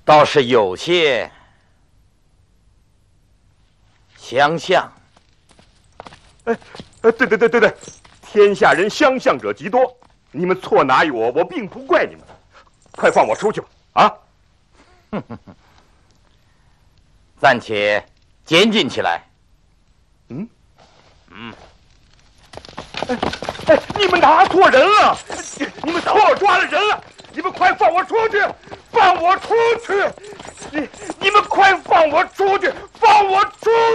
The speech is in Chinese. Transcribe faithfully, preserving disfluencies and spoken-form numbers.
倒是有些相像。 哎，呃，对对对对对，天下人相像者极多，你们错哪与我？我并不怪你们，快放我出去吧！啊！ 暂且监禁起来。 嗯嗯。哎哎，你们拿错人了！你们错抓了人了！你们快放我出去！放我出去！你你们快放我出去！放我出